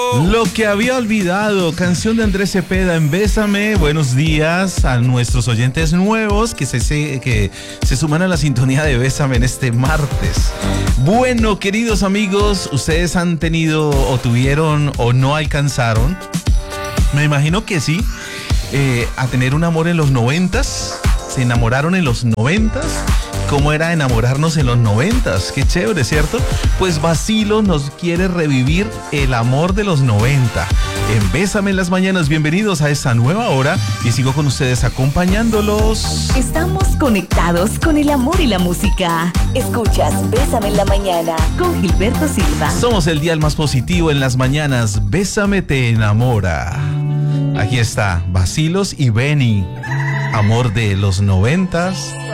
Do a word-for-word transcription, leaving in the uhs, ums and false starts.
Lo que había olvidado, canción de Andrés Cepeda en Bésame. Buenos días a nuestros oyentes nuevos que se, se, que se suman a la sintonía de Bésame en este martes. Bueno, queridos amigos, ustedes han tenido o tuvieron o no alcanzaron, me imagino que sí, eh, a tener un amor en los noventas. Se enamoraron en los noventas. ¿Cómo era enamorarnos en los noventas? Qué chévere, ¿cierto? Pues Bacilos nos quiere revivir el amor de los noventa. En Bésame en las mañanas, bienvenidos a esta nueva hora y sigo con ustedes acompañándolos. Estamos conectados con el amor y la música. Escuchas Bésame en la mañana con Gilberto Silva. Somos el dial más positivo en las mañanas. Bésame te enamora. Aquí está Bacilos y Benny. Amor de los noventas.